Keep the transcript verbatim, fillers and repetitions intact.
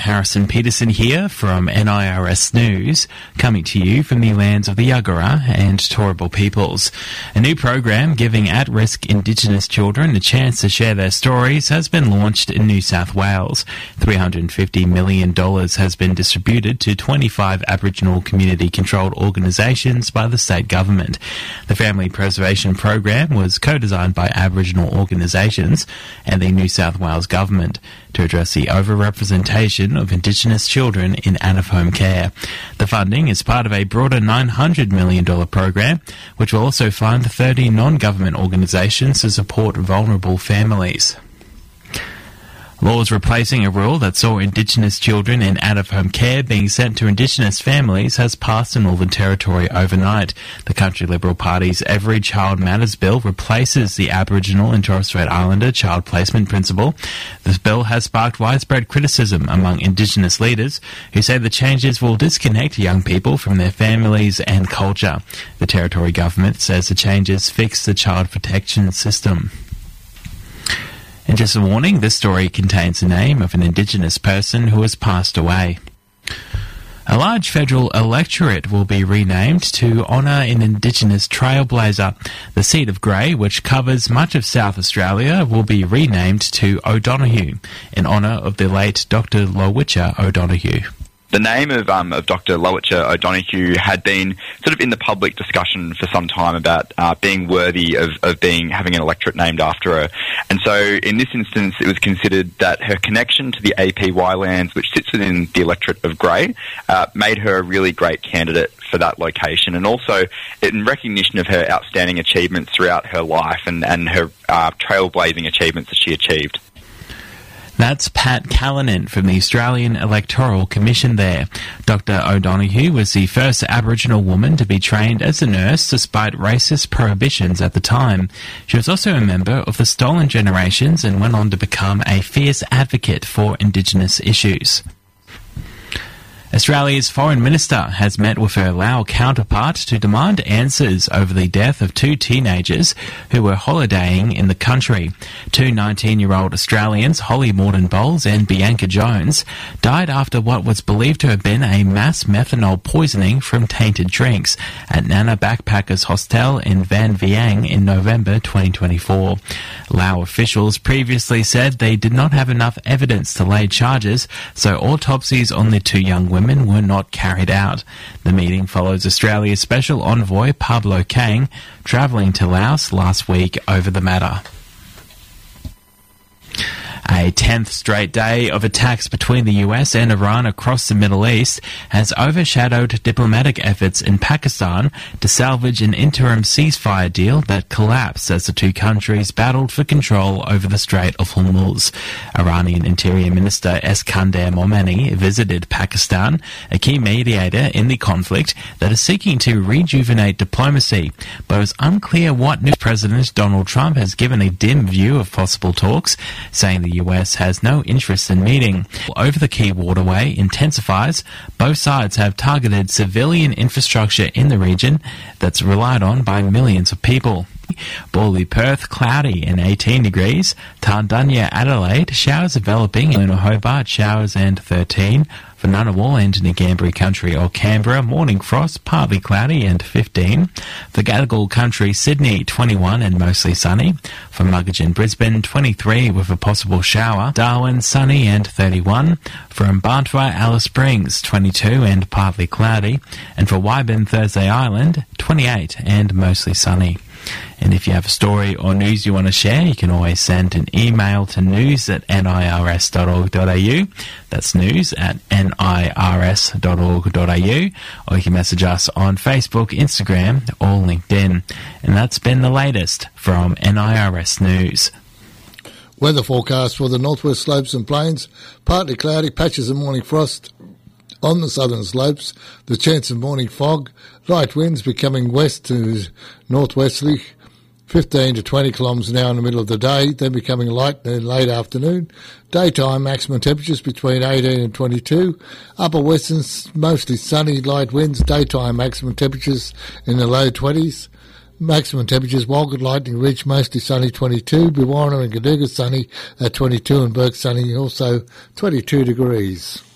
Harrison Peterson here from N I R S News, coming to you from the lands of the Yagara and Turrbal peoples. A new program giving at-risk Indigenous children a chance to share their stories has been launched in New South Wales. three hundred fifty million dollars has been distributed to twenty-five Aboriginal community-controlled organisations by the state government. The Family Preservation Program was co-designed by Aboriginal organisations and the New South Wales government to address the over-representation of Indigenous children in out-of-home care. The funding is part of a broader nine hundred million dollars program, which will also fund thirty non-government organisations to support vulnerable families. Laws replacing a rule that saw Indigenous children in out-of-home care being sent to Indigenous families has passed the Northern Territory overnight. The Country Liberal Party's Every Child Matters Bill replaces the Aboriginal and Torres Strait Islander child placement principle. This bill has sparked widespread criticism among Indigenous leaders who say the changes will disconnect young people from their families and culture. The Territory government says the changes fix the child protection system. And just a warning, this story contains the name of an Indigenous person who has passed away. A large federal electorate will be renamed to honour an Indigenous trailblazer. The seat of Grey, which covers much of South Australia, will be renamed to O'Donoghue, in honour of the late Doctor Lowitja O'Donoghue. The name of um, of Doctor Lowitja O'Donoghue had been sort of in the public discussion for some time about uh, being worthy of, of being having an electorate named after her. And so in this instance, it was considered that her connection to the A P Y lands, which sits within the electorate of Grey, uh, made her a really great candidate for that location. And also in recognition of her outstanding achievements throughout her life and, and her uh, trailblazing achievements that she achieved. That's Pat Callanan from the Australian Electoral Commission there. Doctor O'Donoghue was the first Aboriginal woman to be trained as a nurse despite racist prohibitions at the time. She was also a member of the Stolen Generations and went on to become a fierce advocate for Indigenous issues. Australia's Foreign Minister has met with her Lao counterpart to demand answers over the death of two teenagers who were holidaying in the country. Two nineteen-year-old Australians, Holly Morton-Bowles and Bianca Jones, died after what was believed to have been a mass methanol poisoning from tainted drinks at Nana Backpackers Hostel in Van Vieng in November twenty twenty-four. Lao officials previously said they did not have enough evidence to lay charges, so autopsies on the two young women Women were not carried out. The meeting follows Australia's Special Envoy Pablo Kang travelling to Laos last week over the matter. A tenth straight day of attacks between the U S and Iran across the Middle East has overshadowed diplomatic efforts in Pakistan to salvage an interim ceasefire deal that collapsed as the two countries battled for control over the Strait of Hormuz. Iranian Interior Minister Eskander Momeni visited Pakistan, a key mediator in the conflict that is seeking to rejuvenate diplomacy, but it was unclear what new President Donald Trump has given a dim view of possible talks, saying the U S has no interest in meeting. Over the key waterway intensifies. Both sides have targeted civilian infrastructure in the region that's relied on by millions of people. Bawley, Perth, cloudy and eighteen degrees. Tardunya, Adelaide, showers developing. Lunar, Hobart, showers and thirteen. For Ngunnawal and Ngambri Country or Canberra, morning frost, partly cloudy and fifteen. For Gadigal Country, Sydney, twenty-one and mostly sunny. For Muggeridge, Brisbane, twenty-three with a possible shower. Darwin, sunny and thirty-one. For Mbarntwa, Alice Springs, twenty-two and partly cloudy. And for Wyburn, Thursday Island, twenty-eight and mostly sunny. And if you have a story or news you want to share, you can always send an email to news at nirs dot org dot a u. That's news at nirs dot org dot a u. Or you can message us on Facebook, Instagram, or LinkedIn. And that's been the latest from N I R S News. Weather forecast for the northwest slopes and plains. Partly cloudy, patches of morning frost on the southern slopes. The chance of morning fog. Light winds becoming west to northwesterly. fifteen to twenty kilometres an hour in the middle of the day, then becoming light in the late afternoon. Daytime maximum temperatures between eighteen and twenty-two. Upper western, mostly sunny, light winds. Daytime maximum temperatures in the low twenties. Maximum temperatures, Walgett, Lightning Ridge, mostly sunny, twenty-two. Biwarna and Gaduga sunny at twenty-two, and Burke sunny, also twenty-two degrees.